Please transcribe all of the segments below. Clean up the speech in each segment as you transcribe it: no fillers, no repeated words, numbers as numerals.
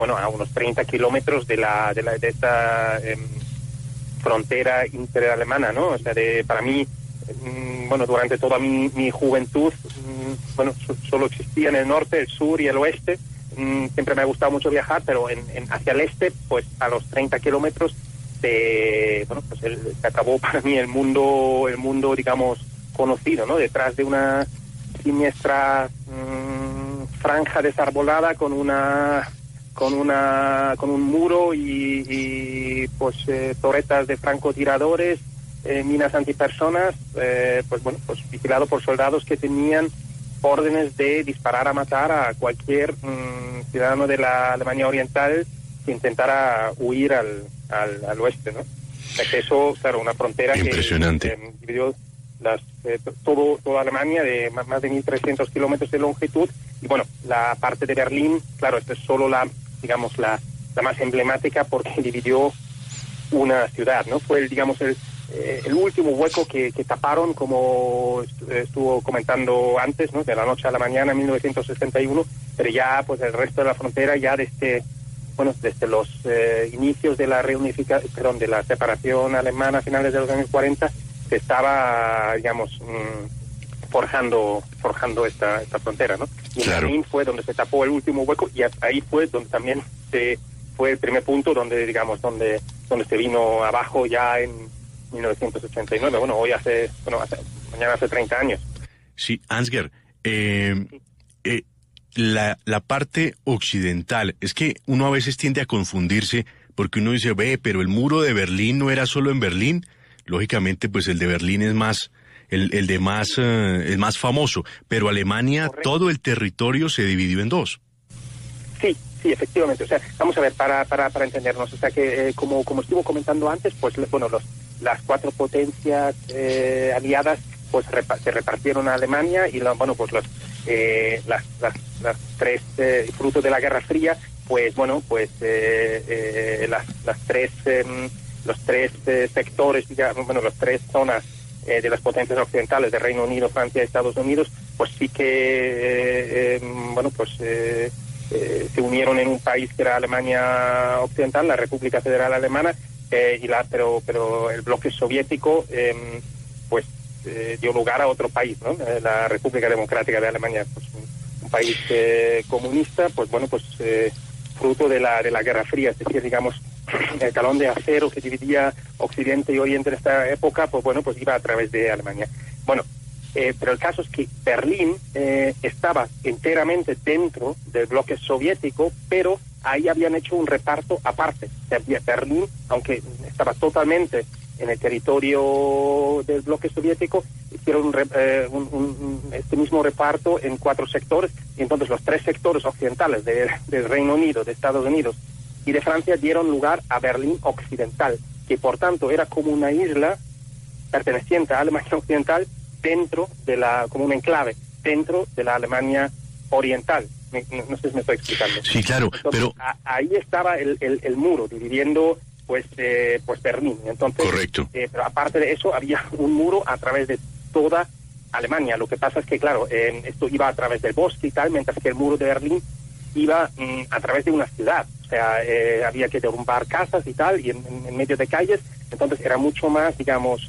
bueno, a unos 30 kilómetros de esta frontera interalemana, ¿no? O sea, para mí, bueno, durante toda mi juventud, bueno, solo existía en el norte, el sur y el oeste. Siempre me ha gustado mucho viajar, pero hacia el este, pues a los 30 kilómetros, bueno, pues se acabó para mí el mundo, digamos, conocido, ¿no? Detrás de una siniestra franja desarbolada con un muro y pues torretas de francotiradores, minas antipersonas, pues bueno, pues vigilado por soldados que tenían órdenes de disparar a matar a cualquier ciudadano de la Alemania Oriental que intentara huir al oeste, ¿no? O sea que eso, claro, una frontera impresionante, que dividió toda Alemania de más de 1.300 kilómetros de longitud. Y bueno, la parte de Berlín, claro, esta es solo la más emblemática porque dividió una ciudad, ¿no? Fue el último hueco que taparon, como estuvo comentando antes, ¿no? De la noche a la mañana en 1961, pero ya pues el resto de la frontera ya desde los inicios de la de la separación alemana a finales de los años 40 se estaba, digamos, forjando esta frontera, ¿no? Y claro. Berlín fue donde se tapó el último hueco y ahí fue donde también fue el primer punto donde se vino abajo ya en 1989. Bueno, mañana hace 30 años. Sí, Ansgar, la parte occidental, es que uno a veces tiende a confundirse porque uno dice, pero el muro de Berlín no era solo en Berlín. Lógicamente, pues el de Berlín es más, el más famoso, pero Alemania, correcto, todo el territorio se dividió en dos. Sí, efectivamente. O sea, vamos a ver, para entendernos, o sea que como estuvo comentando antes, pues bueno, las cuatro potencias aliadas pues se repartieron a Alemania y las tres, fruto de la Guerra Fría, pues bueno, pues los tres sectores, digamos, bueno, las tres zonas de las potencias occidentales de Reino Unido, Francia y Estados Unidos, pues sí que se unieron en un país que era Alemania Occidental, la República Federal Alemana, pero el bloque soviético dio lugar a otro país, ¿no? La República Democrática de Alemania, pues un país comunista, pues bueno, pues fruto de la Guerra Fría, es decir, digamos, el talón de acero que dividía Occidente y Oriente en esta época, pues bueno, pues iba a través de Alemania. Bueno, pero el caso es que Berlín estaba enteramente dentro del bloque soviético, pero ahí habían hecho un reparto aparte. O sea, Berlín, aunque estaba totalmente en el territorio del bloque soviético, hicieron este mismo reparto en 4 sectores, y entonces los 3 sectores occidentales del Reino Unido, de Estados Unidos y de Francia dieron lugar a Berlín Occidental, que por tanto era como una isla perteneciente a Alemania Occidental como un enclave dentro de la Alemania Oriental. No sé si me estoy explicando. Sí, claro, entonces, pero ahí estaba el muro dividiendo pues Berlín. Entonces, correcto. Pero aparte de eso había un muro a través de toda Alemania. Lo que pasa es que, claro, esto iba a través del bosque y tal, mientras que el muro de Berlín iba a través de una ciudad. O sea, había que derrumbar casas y tal, y en medio de calles. Entonces era mucho más, digamos,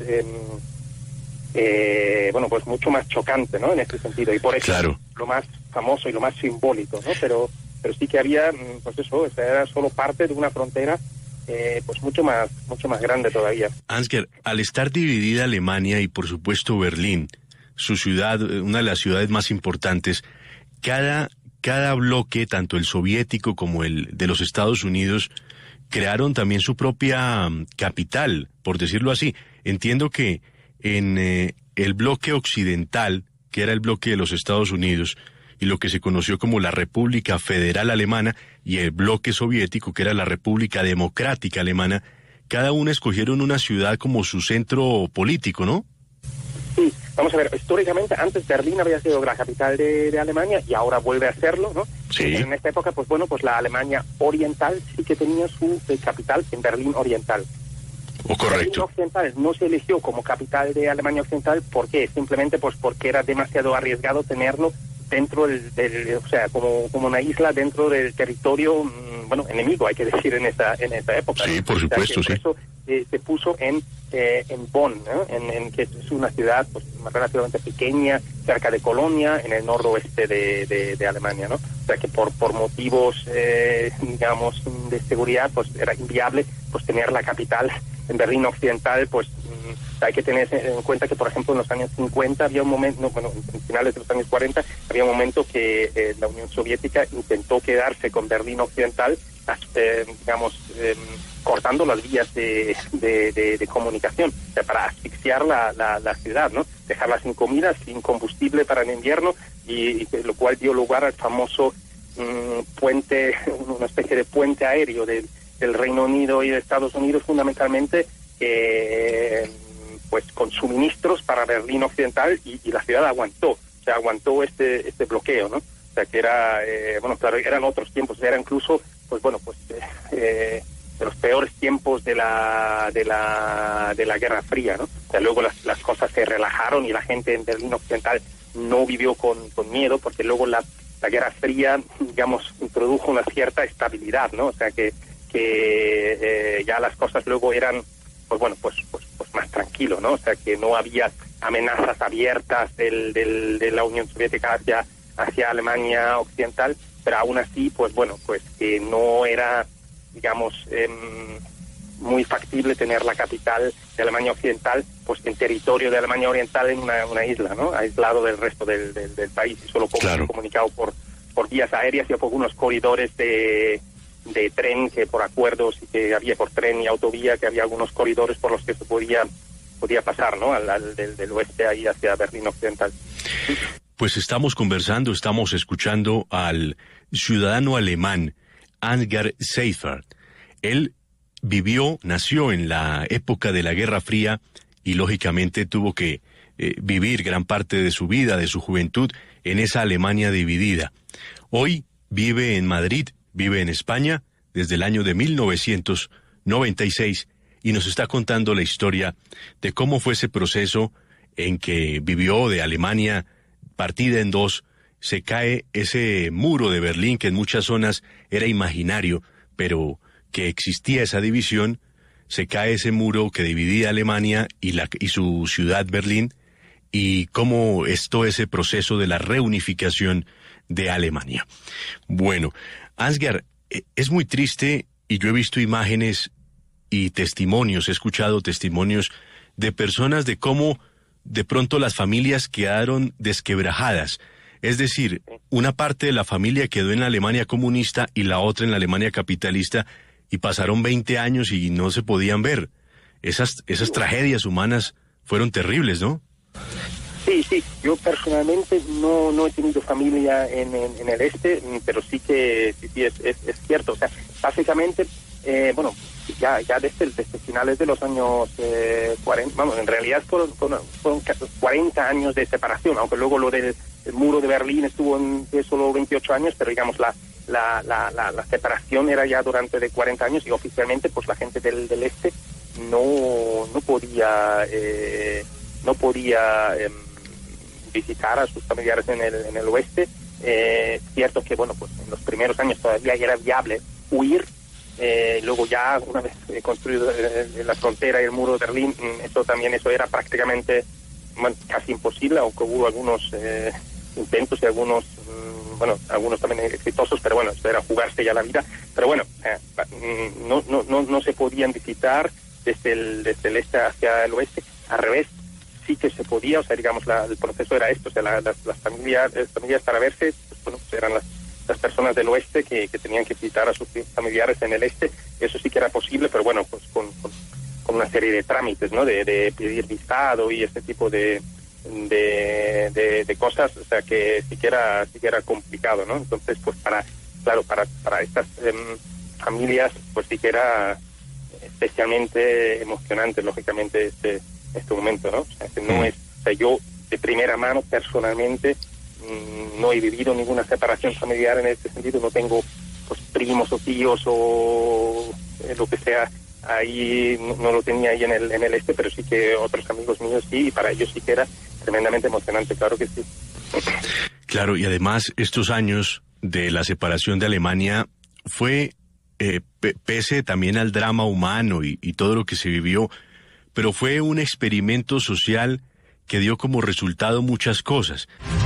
pues mucho más chocante, ¿no? En este sentido. Y por eso, claro, lo más famoso y lo más simbólico, ¿no? Pero sí que había, pues eso, era solo parte de una frontera pues mucho más grande todavía. Ansgar, al estar dividida Alemania y por supuesto Berlín, su ciudad, una de las ciudades más importantes, cada bloque, tanto el soviético como el de los Estados Unidos, crearon también su propia capital, por decirlo así. Entiendo que en el bloque occidental, que era el bloque de los Estados Unidos, y lo que se conoció como la República Federal Alemana, y el bloque soviético, que era la República Democrática Alemana, cada uno escogieron una ciudad como su centro político, ¿no? Sí, vamos a ver, históricamente antes Berlín había sido la capital de Alemania y ahora vuelve a serlo, ¿no? Sí. En esta época, pues bueno, pues la Alemania Oriental sí que tenía su capital en Berlín Oriental. Correcto. Berlín Occidental no se eligió como capital de Alemania Occidental, ¿por qué? Simplemente pues porque era demasiado arriesgado tenerlo dentro o sea, como una isla dentro del territorio enemigo, hay que decir, en esa época. Sí, ¿no? por supuesto, o sea, que por eso se puso en Bonn, ¿no? que es una ciudad pues relativamente pequeña, cerca de Colonia, en el noroeste de Alemania, ¿no? O sea que por motivos, digamos, de seguridad, pues era inviable pues tener la capital en Berlín Occidental. Pues hay que tener en cuenta que, por ejemplo, en los años 50 había un momento, en finales de los años 40, había un momento que la Unión Soviética intentó quedarse con Berlín Occidental, digamos, cortando las vías de comunicación, o sea, para asfixiar la ciudad, ¿no? Dejarla sin comida, sin combustible para el invierno, y lo cual dio lugar al famoso puente, una especie de puente aéreo del Reino Unido y de Estados Unidos, fundamentalmente, pues con suministros para Berlín Occidental, y la ciudad aguantó este bloqueo, ¿no? O sea que era, claro, eran otros tiempos, era incluso, de los peores tiempos de la Guerra Fría, ¿no? O sea, luego las cosas se relajaron y la gente en Berlín Occidental no vivió con miedo, porque luego la Guerra Fría, digamos, introdujo una cierta estabilidad, ¿no? O sea que ya las cosas luego eran, pues más tranquilo, ¿no? O sea que no había amenazas abiertas de la Unión Soviética hacia Alemania Occidental, pero aún así, pues que no era, digamos, muy factible tener la capital de Alemania Occidental pues en territorio de Alemania Oriental, en una isla, ¿no? Aislado del resto del país, y solo comunicado por vías aéreas y por algunos corredores de tren, que por acuerdos, y que había por tren y autovía, que había algunos corredores por los que se podía pasar, ¿no? Del oeste ahí hacia Berlín Occidental. Pues estamos escuchando al ciudadano alemán Ansgar Seifert. Él nació en la época de la Guerra Fría, y lógicamente tuvo que vivir gran parte de su vida, de su juventud, en esa Alemania dividida. Hoy vive en Madrid, vive en España desde el año de 1996, y nos está contando la historia de cómo fue ese proceso en que vivió de Alemania partida en dos. Se cae ese muro de Berlín, que en muchas zonas era imaginario, pero que existía esa división. Se cae ese muro que dividía Alemania y su ciudad Berlín, y cómo es todo ese proceso de la reunificación de Alemania. Bueno, Ansgar, es muy triste, y yo he visto imágenes y testimonios, he escuchado testimonios de personas de cómo de pronto las familias quedaron desquebrajadas. Es decir, una parte de la familia quedó en la Alemania comunista y la otra en la Alemania capitalista, y pasaron 20 años y no se podían ver. Esas tragedias humanas fueron terribles, ¿no? Sí, yo personalmente no he tenido familia en el este, pero sí que sí es cierto. O sea, básicamente, ya desde finales de los años 40, en realidad fueron 40 años de separación, aunque luego lo del muro de Berlín estuvo en solo 28 años, pero digamos la separación era ya durante de 40 años, y oficialmente pues la gente del este no podía visitar a sus familiares en el oeste. Cierto que pues en los primeros años todavía era viable huir. Luego ya una vez construido la frontera y el muro de Berlín, eso era prácticamente casi imposible, aunque hubo algunos intentos y algunos también exitosos, pero esto era jugarse ya la vida. Pero no se podían visitar desde el este hacia el oeste. Al revés, sí que se podía. O sea, digamos, el proceso era esto. O sea, las familias para verse, pues eran las personas del oeste que tenían que visitar a sus familiares en el este. Eso sí que era posible, pero pues con una serie de trámites, ¿no? De pedir visado y este tipo de cosas. O sea, que sí que era complicado, ¿no? Entonces, pues para estas familias, pues sí que era especialmente emocionante, lógicamente, este momento, ¿no? O sea, que no es, o sea, yo de primera mano personalmente no he vivido ninguna separación familiar en este sentido. No tengo pues primos o tíos o lo que sea ahí, no lo tenía ahí en el este, pero sí que otros amigos míos sí, y para ellos sí que era tremendamente emocionante, claro que sí. Claro, y además estos años de la separación de Alemania fue pese también al drama humano y todo lo que se vivió, pero fue un experimento social que dio como resultado muchas cosas.